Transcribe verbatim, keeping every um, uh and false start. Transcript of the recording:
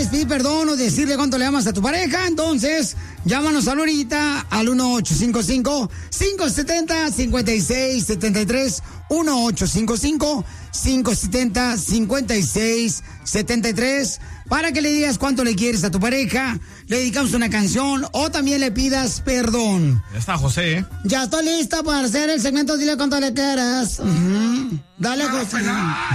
quieres pedir perdón o decirle cuánto le amas a tu pareja, entonces llámanos ahorita al uno ocho cinco cinco, cinco siete cero, cinco seis siete tres, uno ocho cinco cinco, cinco siete cero, cinco seis siete tres, para que le digas cuánto le quieres a tu pareja, le dedicamos una canción o también le pidas perdón. Ya está, José, ¿eh? Ya estoy lista para hacer el segmento Dile cuánto le quieres. Uh-huh. Dale, José.